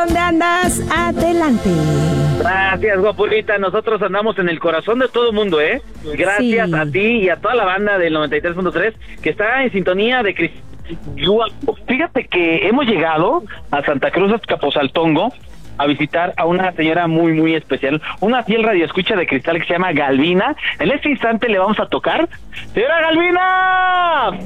¿dónde andas? Adelante. Gracias, guapurita. Nosotros andamos en el corazón de todo el mundo, ¿eh? Gracias a ti y a toda la banda del 93.3 que está en sintonía de Cristal. Fíjate que hemos llegado a Santa Cruz Azcapotzaltongo a visitar a una señora muy, muy especial, una fiel radioescucha de Cristal que se llama Galvina. En este instante le vamos a tocar. ¡Señora Galvina!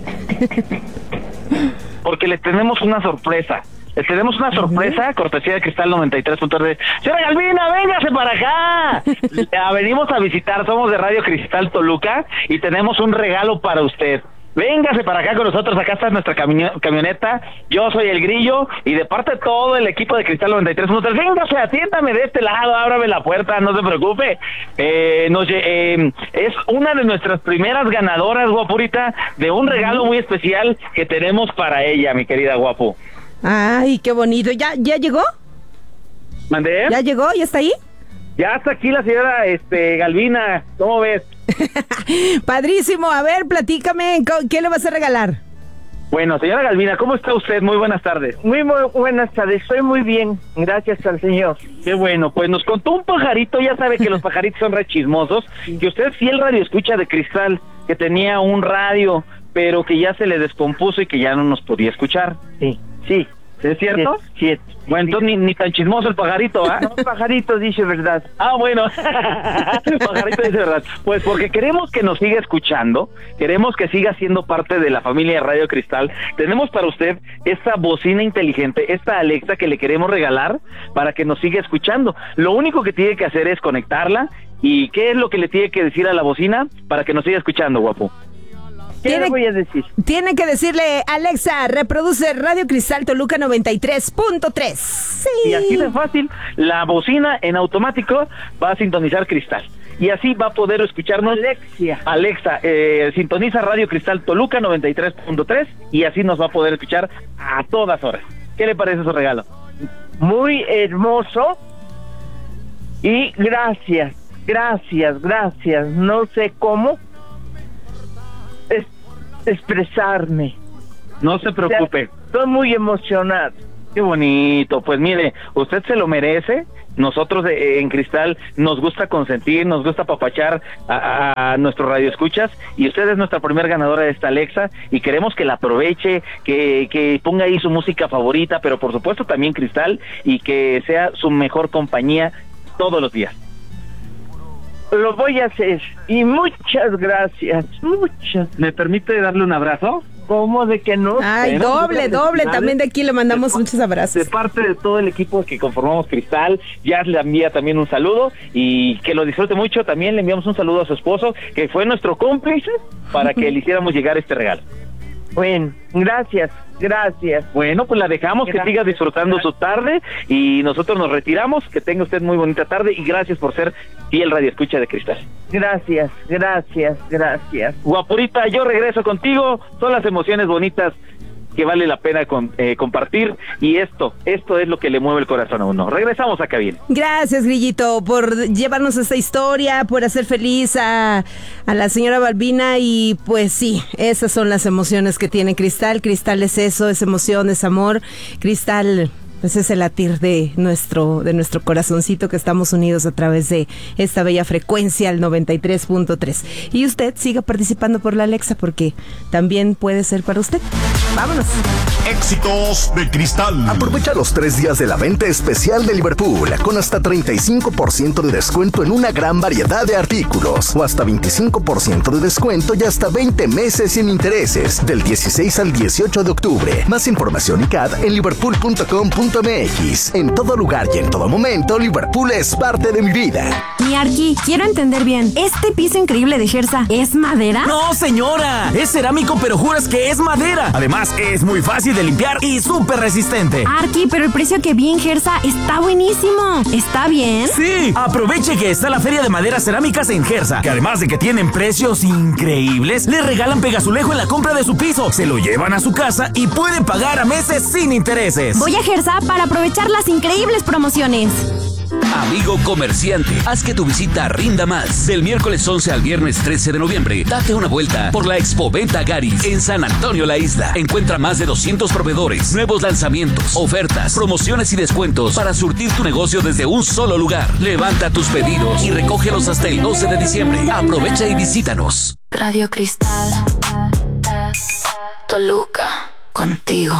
Porque le tenemos una sorpresa. Les tenemos una sorpresa, cortesía de Cristal 93.3. ¡Señora Galvina, véngase para acá! Venimos a visitar, somos de Radio Cristal Toluca y tenemos un regalo para usted. Véngase para acá con nosotros, acá está nuestra camioneta, yo soy el Grillo, y de parte de todo el equipo de Cristal 93.3, véngase, atiéndame de este lado, ábrame la puerta, no se preocupe. Es una de nuestras primeras ganadoras, guapurita, de un regalo muy especial que tenemos para ella, mi querida guapo. Ay, qué bonito. ¿Ya llegó? ¿Mandé? ¿Ya llegó? ¿Ya está ahí? Ya está aquí la señora Galvina, ¿cómo ves? Padrísimo, a ver, platícame, ¿qué le vas a regalar? Bueno, señora Galvina, ¿cómo está usted? Muy buenas tardes. Muy buenas tardes, estoy muy bien, gracias al Señor. Qué bueno, pues nos contó un pajarito, ya sabe que los pajaritos son re chismosos, que usted es fiel radioescucha de Cristal, que tenía un radio, pero que ya se le descompuso y que ya no nos podía escuchar. Sí. ¿Es cierto? Sí. Bueno, entonces ni tan chismoso el pajarito, ¿ah? No, el pajarito dice verdad. Ah, bueno. El pajarito dice verdad. Pues porque queremos que nos siga escuchando, queremos que siga siendo parte de la familia de Radio Cristal. Tenemos para usted esta bocina inteligente, esta Alexa que le queremos regalar para que nos siga escuchando. Lo único que tiene que hacer es conectarla. ¿Y qué es lo que le tiene que decir a la bocina para que nos siga escuchando, guapo? ¿Qué le voy a decir? Tiene que decirle, Alexa, reproduce Radio Cristal Toluca 93.3. Sí. Y así de fácil, la bocina en automático va a sintonizar Cristal. Y así va a poder escucharnos. Alexa, sintoniza Radio Cristal Toluca 93.3 y así nos va a poder escuchar a todas horas. ¿Qué le parece su regalo? Muy hermoso. Y gracias. No sé cómo expresarme. No se preocupe. Estoy muy emocionado. Qué bonito. Pues mire, usted se lo merece. Nosotros en Cristal nos gusta consentir, nos gusta apapachar a nuestros radioescuchas y usted es nuestra primera ganadora de esta Alexa y queremos que la aproveche, que ponga ahí su música favorita, pero por supuesto también Cristal y que sea su mejor compañía todos los días. Lo voy a hacer y muchas gracias, ¿Me permite darle un abrazo? ¿Cómo de que no? Ay, doble, también de aquí le mandamos muchos abrazos. De parte de todo el equipo que conformamos Cristal, ya le envía también un saludo y que lo disfrute mucho. También le enviamos un saludo a su esposo, que fue nuestro cómplice para que le hiciéramos llegar este regalo. Bueno, gracias. Bueno, pues la dejamos, que siga disfrutando su tarde y nosotros nos retiramos. Que tenga usted muy bonita tarde y gracias por ser fiel radioescucha de Cristal. Gracias. Guapurita, yo regreso contigo. Son las emociones bonitas que vale la pena compartir y esto es lo que le mueve el corazón a uno. Regresamos a cabina. Gracias, Grillito, por llevarnos esta historia, por hacer feliz a la señora Balbina y pues sí, esas son las emociones que tiene Cristal. Cristal es eso, es emoción, es amor. Cristal pues es el latir de nuestro corazoncito que estamos unidos a través de esta bella frecuencia, el 93.3. Y usted siga participando por la Alexa porque también puede ser para usted. ¡Vámonos! Éxitos de Cristal. Aprovecha los 3 días de la venta especial de Liverpool con hasta 35% de descuento en una gran variedad de artículos o hasta 25% de descuento y hasta 20 meses sin intereses del 16 al 18 de octubre. Más información y CAD en liverpool.com.mx. En todo lugar y en todo momento, Liverpool es parte de mi vida. Mi Arqui, quiero entender bien. ¿Este piso increíble de Gersa es madera? ¡No, señora! Es cerámico, pero juras que es madera. Además, es muy fácil de limpiar y súper resistente. Arqui, pero el precio que vi en Gersa está buenísimo. ¿Está bien? ¡Sí! Aproveche que está la Feria de Maderas Cerámicas en Gersa, que además de que tienen precios increíbles, le regalan pegazulejo en la compra de su piso, se lo llevan a su casa y puede pagar a meses sin intereses. Voy a Gersa para aprovechar las increíbles promociones. Amigo comerciante, haz que tu visita rinda más. Del miércoles 11 al viernes 13 de noviembre, date una vuelta por la Expoventa Garis en San Antonio La Isla. Encuentra más de 200 proveedores, nuevos lanzamientos, ofertas, promociones y descuentos para surtir tu negocio desde un solo lugar. Levanta tus pedidos y recógelos hasta el 12 de diciembre. Aprovecha y visítanos. Radio Cristal, Toluca, contigo.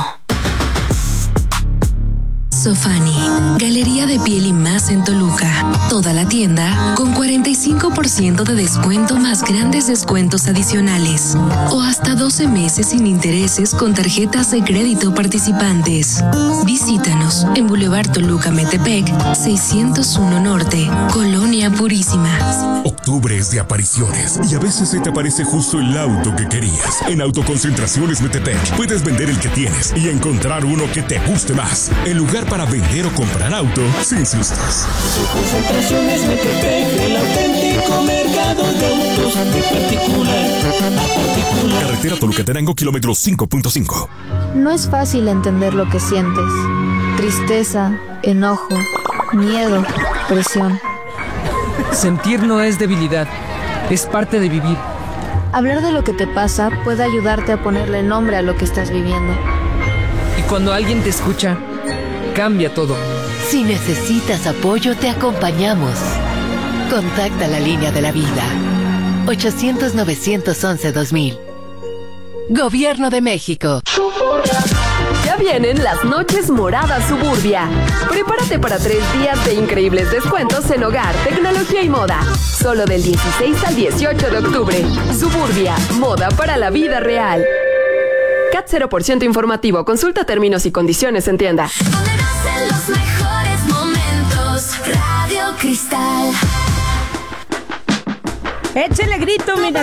Sofani, galería de piel y más en Toluca. Toda la tienda con 45% de descuento más grandes descuentos adicionales. O hasta 12 meses sin intereses con tarjetas de crédito participantes. Visítanos en Boulevard Toluca Metepec, 601 Norte, Colonia Purísima. Octubre es de apariciones y a veces se te aparece justo el auto que querías. En Autoconcentraciones Metepec puedes vender el que tienes y encontrar uno que te guste más. En lugar para vender o comprar auto sin sustos. Concentraciones Metepec, el auténtico mercado de autos de particular a particular. Carretera Toluca-Tenango, kilómetro 5.5. No es fácil entender lo que sientes. Tristeza, enojo, miedo, presión. Sentir no es debilidad, es parte de vivir. Hablar de lo que te pasa puede ayudarte a ponerle nombre a lo que estás viviendo. Y cuando alguien te escucha, cambia todo. Si necesitas apoyo, te acompañamos. Contacta la línea de la vida. 800-911-2000. Gobierno de México. Ya vienen las noches moradas Suburbia. Prepárate para 3 días de increíbles descuentos en hogar, tecnología y moda. Solo del 16 al 18 de octubre. Suburbia, moda para la vida real. CAT 0% informativo. Consulta términos y condiciones en tienda. Los mejores momentos. Radio Cristal. Échale grito, mira.